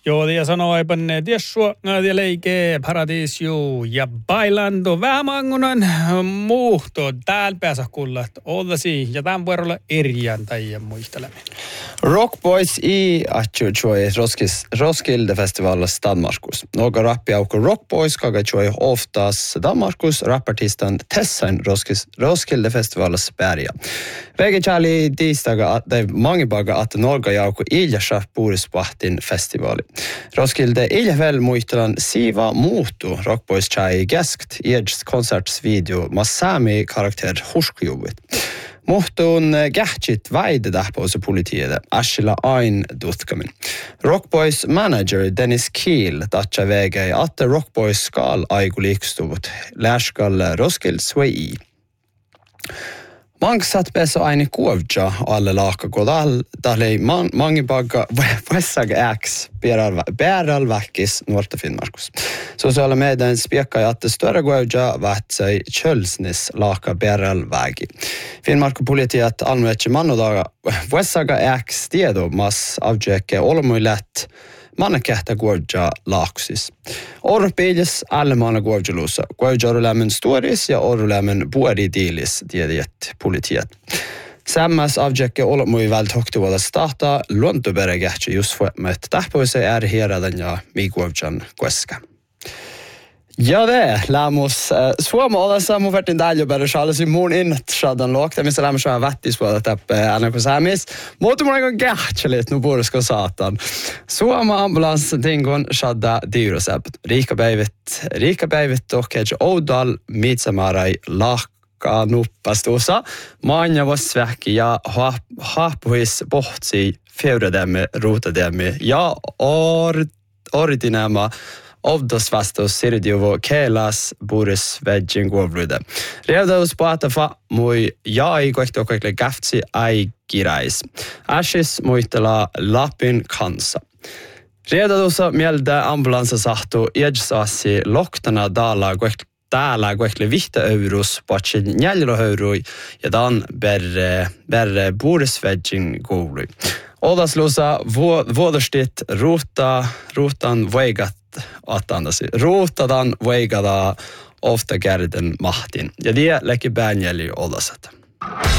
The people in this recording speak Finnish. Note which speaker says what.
Speaker 1: Joo, ja sanoi panne tiessua, ja leikee paradisio ja bailando vähämangunan muhto. Täällä pääsä kuulla, että ollasi ja tämän vuorolla eriän tai muistelemme.
Speaker 2: Rock Boys i atjutsoi Roskilde-festivalissa Danmarkus. Några rappiaukko Rock Boys kagatsoi oftas Danmarkus rappartistan Tessan Roskilde-festivalissa Berga. Väge kärli tiistaga tai mangibaga att några jaukko iljasa puurispahtin festivali. Roskilde iljevel muistelan Siva Muuttu Rock Boys chai geskt edst konsertsvideo massami karakter huskjuvit. Muhtun gähtsit väide tähpause politiede, Ashila Ain tutkamin. Rock Boys manager Dennis Kiel tatsa vägei, että Rock Boys skal aiku liikstuvut, lärskal Roskilde svei. Mangsat peso aini kuovja alle laaka, kun tälle mangi bagga vessaga äks bäral väkkis nuorta Finnmarkus. Sosiaala median spiekka että större kuovja vähtsei kjölsnis laaka bäral vägi. Finnmarku politiat almuetse mannodaga vessaga äks tiedo mas avdjekke olmuilet mannakähtä kuovja laaksis. Orpiilis alle manna kuovjaluussa. Kuovjarulämmen stories ja orulämmen buodidiilis tiedät politiet. Sammas avdjekke olmui vält hoktuvala stahta luontoberekähtsä just med tähpoise heradan ja mikuovjan kueska. Ja det, lämmus Suomi olessa mun vertin täällä perusalasi mun innat sadan luokta, missä lämmus on vättis puolta täppä aina kun saamis. Mutta mun aika kähtselit nu puolisko saatan. Suomi ambulans tingon sadda dyrosäpät. Riika päivit tohkeet Oudal Miitsamarai lahka nuppastuussa. Manja vasvähki ja haapuhis pohtsi feurademme ruutademme ja ordinäma Ovdosvastos sirdiuvo keelas buris vegin govlude. Revdaus paatafa mui jai koekle gaftsi aigirais. Ashis muistela Lapin kanssa. Revdausa mieltä ambulansa sahtu edsaasi loktana täällä koekle vihta eurus patsin jäljellä eurui ja dan berre buris vegin govlui. Odaslusa vuodostit ruutan voigat attandasi. Ruutadan voigada ofta kärden mahtin. Ja det lägger bänjäli odasat.